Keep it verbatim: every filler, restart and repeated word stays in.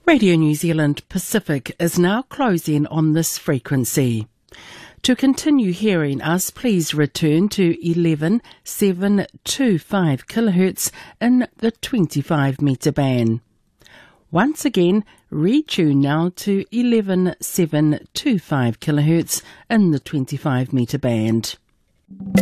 Radio New Zealand Pacific is now closing on this frequency. To continue hearing us, please return to eleven seven two five kilohertz in the twenty-five metre band. Once again, retune now to eleven seven two five kilohertz in the twenty-five metre band.